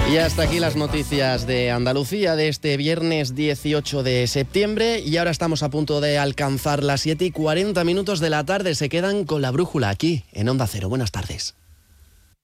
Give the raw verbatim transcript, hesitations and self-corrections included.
Y hasta aquí las noticias de Andalucía de este viernes dieciocho de septiembre. Y ahora estamos a punto de alcanzar las siete y cuarenta minutos de la tarde. Se quedan con la brújula aquí en Onda Cero. Buenas tardes.